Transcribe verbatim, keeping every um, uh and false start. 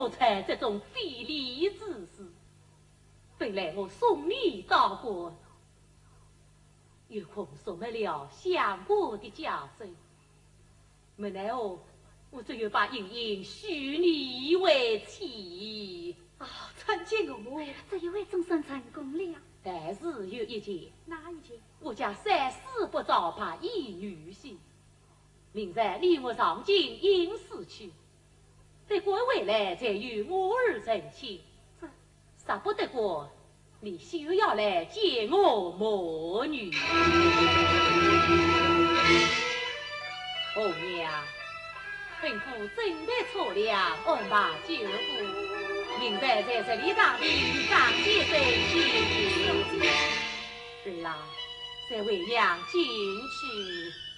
才这种非礼之事，本来我送你到过，有空送没了想我的家人，没奈何我只有把莹莹许你为妻。 啊，参见我， 这一位总算成功了。 但是有一件， 哪一件？ 我家三思不着，怕一女性，明日离我上京应试去。得过回来再与我儿成亲， 这杀不得过，你休要来见我母女。红娘，吩咐准备车辆，安排酒壶，明白在这里当地与张先生见面。儿啊，再为娘进去。